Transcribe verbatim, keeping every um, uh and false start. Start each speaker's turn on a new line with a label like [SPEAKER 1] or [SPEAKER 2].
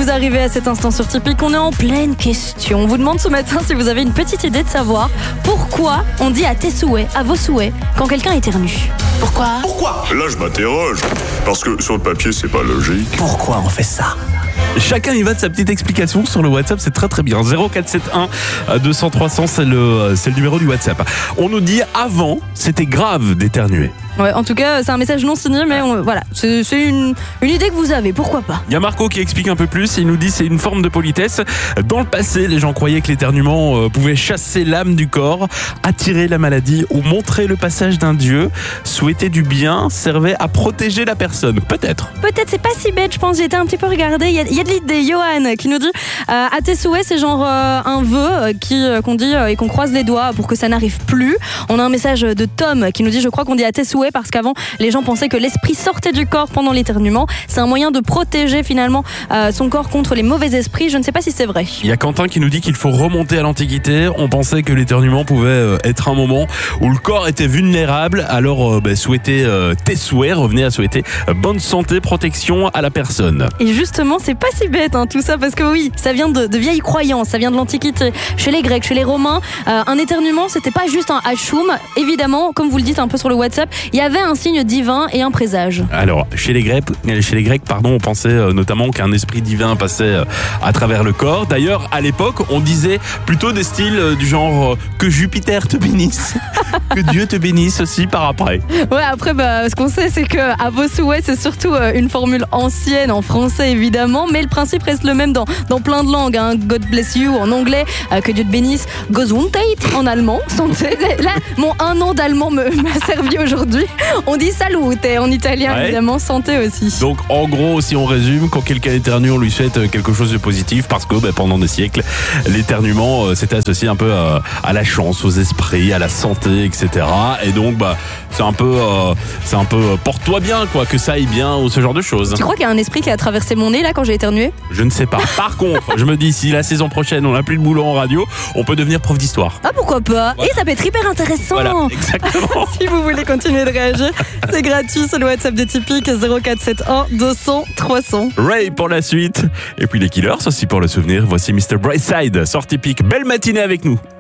[SPEAKER 1] d'arriver à cet instant sur Tipeee. On est en pleine question. On vous demande ce matin si vous avez une petite idée de savoir pourquoi on dit à tes souhaits, à vos souhaits, quand quelqu'un éternue. Pourquoi ?
[SPEAKER 2] Pourquoi ? Là, je m'interroge. Parce que sur le papier, c'est pas logique.
[SPEAKER 3] Pourquoi on fait ça ?
[SPEAKER 4] Chacun y va de sa petite explication sur le WhatsApp, c'est très très bien. zéro quatre sept un deux cents trois cents, c'est le, c'est le numéro du WhatsApp. On nous dit avant, c'était grave d'éternuer.
[SPEAKER 1] Ouais, en tout cas, c'est un message non signé, mais on, voilà, c'est, c'est une, une idée que vous avez, pourquoi pas.
[SPEAKER 4] Il y a Marco qui explique un peu plus, il nous dit c'est une forme de politesse. Dans le passé, les gens croyaient que l'éternuement euh, pouvait chasser l'âme du corps, attirer la maladie ou montrer le passage d'un dieu. Souhaiter du bien servait à protéger la personne, peut-être.
[SPEAKER 1] Peut-être, c'est pas si bête, je pense, j'ai été un petit peu regardée. Il y a, il y a de l'idée, Johan, qui nous dit euh, à tes souhaits, c'est genre euh, un vœu euh, qui, euh, qu'on dit euh, et qu'on croise les doigts pour que ça n'arrive plus. On a un message de Tom qui nous dit, je crois qu'on dit à tes souhaits parce qu'avant, les gens pensaient que l'esprit sortait du corps pendant l'éternuement. C'est un moyen de protéger finalement euh, son corps contre les mauvais esprits. Je ne sais pas si c'est vrai.
[SPEAKER 4] Il y a Quentin qui nous dit qu'il faut remonter à l'Antiquité. On pensait que l'éternuement pouvait euh, être un moment où le corps était vulnérable. Alors, euh, bah, souhaiter euh, tes souhaits, revenez à souhaiter euh, bonne santé, protection à la personne.
[SPEAKER 1] Et justement, c'est pas si bête hein, tout ça, parce que oui, ça vient de, de vieilles croyances, ça vient de l'Antiquité. Chez les Grecs, chez les Romains, euh, un éternuement, c'était pas juste un hachoum. Évidemment, comme vous le dites un peu sur le WhatsApp, il y avait un signe divin et un présage.
[SPEAKER 4] Alors, chez les Grecs, chez les Grecs pardon, on pensait euh, notamment qu'un esprit divin passait euh, à travers le corps. D'ailleurs, à l'époque, on disait plutôt des styles euh, du genre euh, que Jupiter te bénisse, que Dieu te bénisse aussi par après.
[SPEAKER 1] Ouais, après, bah, ce qu'on sait, c'est que à vos souhaits, c'est surtout euh, une formule ancienne en français évidemment, mais le principe reste le même dans, dans plein de langues. Hein. God bless you en anglais, euh, que Dieu te bénisse. Gesundheit en allemand. Santé. Là, mon un an d'allemand me, m'a servi aujourd'hui. On dit salute en italien, ouais. Évidemment, santé aussi.
[SPEAKER 4] Donc en gros, si on résume, quand quelqu'un éternue, on lui souhaite quelque chose de positif parce que bah, pendant des siècles, l'éternuement euh, c'était associé un peu à, à la chance, aux esprits, à la santé, et cetera. Et donc bah c'est un peu, euh, c'est un peu euh, porte-toi bien quoi, que ça aille bien ou ce genre de choses.
[SPEAKER 1] Tu crois qu'il y a un esprit qui a traversé mon nez là quand j'ai éternué ?
[SPEAKER 4] Je ne sais pas. Par contre, je me dis si la saison prochaine on n'a plus de boulot en radio, on peut devenir prof d'histoire.
[SPEAKER 1] Ah pourquoi pas ?
[SPEAKER 4] Voilà.
[SPEAKER 1] Et ça peut être hyper intéressant.
[SPEAKER 4] Voilà, exactement.
[SPEAKER 1] Si vous voulez continuer de réagir, c'est gratuit sur le WhatsApp de Tipeee zéro quatre sept un deux cents trois cents.
[SPEAKER 4] Ray pour la suite et puis les Killers aussi pour le souvenir. Voici mister Brightside sur Tipeee. Belle matinée avec nous.